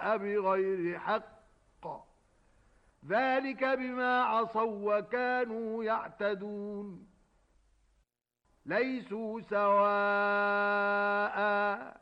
جاء بغير حق ذلك بما عصوا وكانوا يعتدون ليسوا سواء